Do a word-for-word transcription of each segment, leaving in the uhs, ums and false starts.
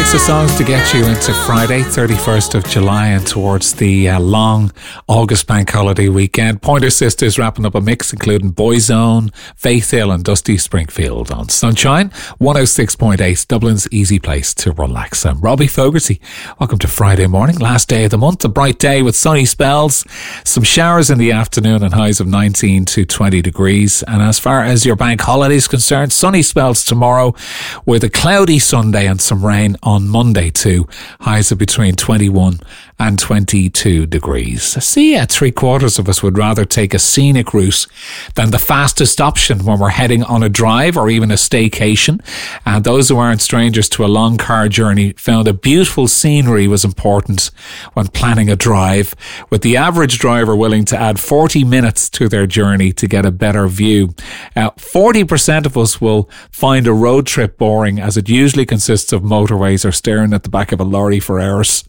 It's the songs to get you into Friday, thirty-first of July, and towards the uh, long August bank holiday weekend. Pointer Sisters wrapping up a mix including Boyzone, Faith Hill and Dusty Springfield on Sunshine one oh six point eight, Dublin's easy place to relax. I'm Robbie Fogarty. Welcome to Friday morning, last day of the month, a bright day with sunny spells, some showers in the afternoon and highs of nineteen to twenty degrees. And as far as your bank holiday is concerned, sunny spells tomorrow with a cloudy Sunday and some rain on Monday too. Highs of between twenty-one and twenty-two degrees. See, yeah, three quarters of us would rather take a scenic route than the fastest option when we're heading on a drive or even a staycation. And those who aren't strangers to a long car journey found a beautiful scenery was important when planning a drive, with the average driver willing to add forty minutes to their journey to get a better view. Uh, forty percent of us will find a road trip boring, as it usually consists of motorways or staring at the back of a lorry for hours.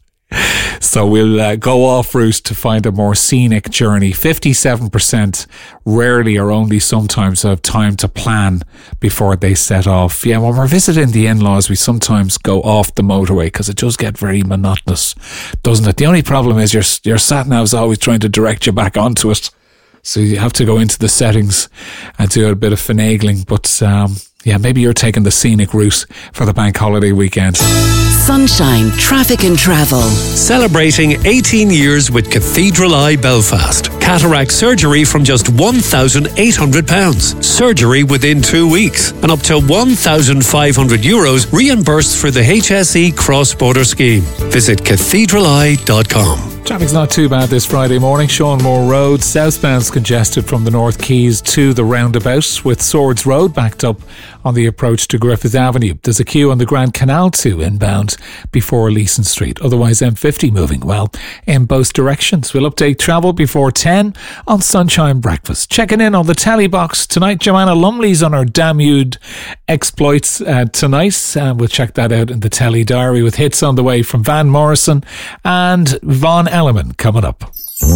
So we'll uh, go off route to find a more scenic journey. fifty-seven percent rarely or only sometimes have time to plan before they set off. Yeah, when we're visiting the in-laws, we sometimes go off the motorway because it does get very monotonous, doesn't it? The only problem is your, your sat-nav's always trying to direct you back onto it. So you have to go into the settings and do a bit of finagling. But um, yeah, maybe you're taking the scenic route for the bank holiday weekend. Sunshine Traffic and Travel. Celebrating eighteen years with Cathedral Eye Belfast. Cataract surgery from just one thousand eight hundred pounds. Surgery within two weeks. And up to one thousand five hundred euros reimbursed for the H S E cross-border scheme. Visit cathedral eye dot com. Traffic's not too bad this Friday morning. Sean Moore Road, southbound's congested from the North Quays to the roundabout, with Swords Road backed up on the approach to Griffith Avenue. There's a queue on the Grand Canal too, inbound before Leeson Street. Otherwise, M fifty moving well in both directions. We'll update travel before ten on Sunshine Breakfast. Checking in on the tally box tonight, Joanna Lumley's on her Damude exploits uh, tonight. Uh, we'll check that out in the telly diary, with hits on the way from Van Morrison and Von Elliman coming up.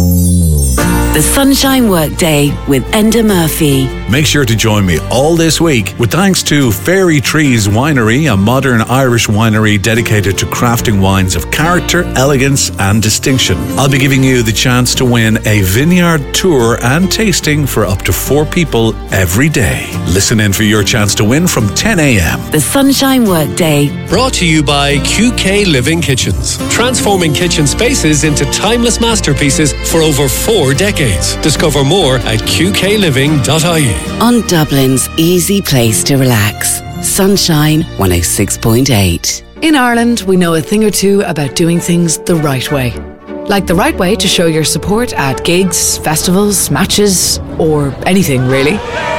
The Sunshine Workday with Enda Murphy. Make sure to join me all this week with thanks to Fairy Trees Winery, a modern Irish winery dedicated to crafting wines of character, elegance and distinction. I'll be giving you the chance to win a vineyard tour and tasting for up to four people every day. Listen in for your chance to win from ten a.m. The Sunshine Workday. Brought to you by Q K Living Kitchens. Transforming kitchen spaces into timeless masterpieces for over four decades. Discover more at q k living dot i e. On Dublin's easy place to relax. Sunshine one oh six point eight. In Ireland, we know a thing or two about doing things the right way. Like the right way to show your support at gigs, festivals, matches, or anything really.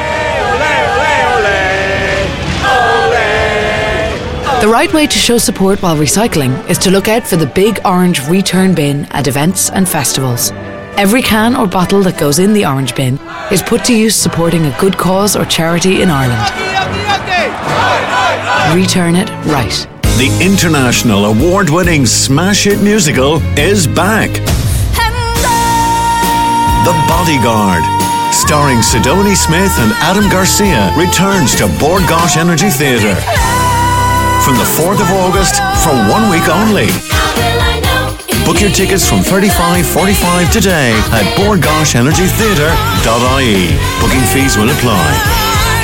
The right way to show support while recycling is to look out for the big orange return bin at events and festivals. Every can or bottle that goes in the orange bin is put to use supporting a good cause or charity in Ireland. Return it right. The international award-winning smash hit musical is back. The Bodyguard, starring Sidonie Smith and Adam Garcia, returns to Bord Gáis Energy Theatre from the fourth of August for one week only. Book your tickets from thirty-five forty-five today at bord gáis energy theatre dot i e. Booking fees will apply.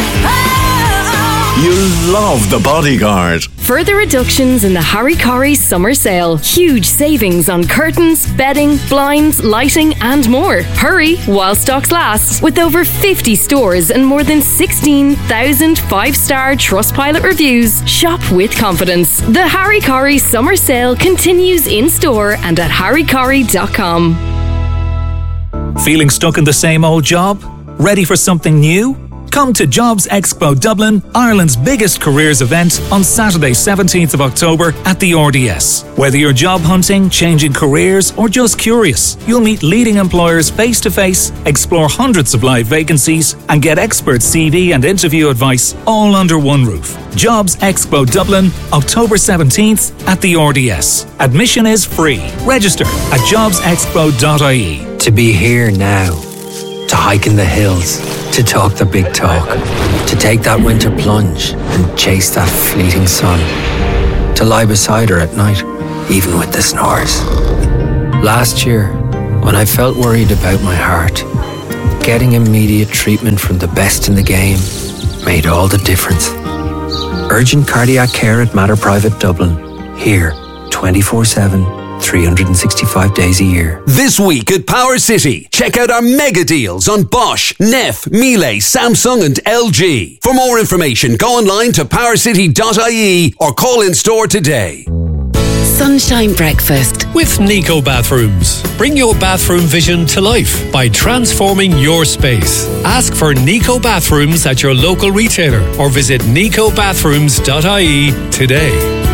You'll love The Bodyguard. Further reductions in the Harry Corrie summer sale. Huge savings on curtains, bedding, blinds, lighting and more. Hurry while stocks last. With over fifty stores and more than sixteen thousand five-star Trustpilot reviews, shop with confidence. The Harry Corrie summer sale continues in store and at harry corrie dot com. Feeling stuck in the same old job? Ready for something new? Come to Jobs Expo Dublin, Ireland's biggest careers event, on Saturday seventeenth of October at the R D S. Whether you're job hunting, changing careers or just curious, you'll meet leading employers face to face, explore hundreds of live vacancies and get expert C V and interview advice all under one roof. Jobs Expo Dublin, October seventeenth at the R D S. Admission is free. Register at jobs expo dot i e. To be here now, to hike in the hills, to talk the big talk, to take that winter plunge and chase that fleeting sun, to lie beside her at night, even with the snores. Last year, when I felt worried about my heart, getting immediate treatment from the best in the game made all the difference. Urgent cardiac care at Mater Private Dublin. Here, twenty-four seven, three hundred sixty-five days a year. This week at Power City, check out our mega deals on Bosch, Neff, Miele, Samsung and L G. For more information, go online to power city dot I E or call in store today. Sunshine Breakfast with Nico Bathrooms. Bring your bathroom vision to life by transforming your space. Ask for Nico Bathrooms at your local retailer or visit nico bathrooms dot I E today.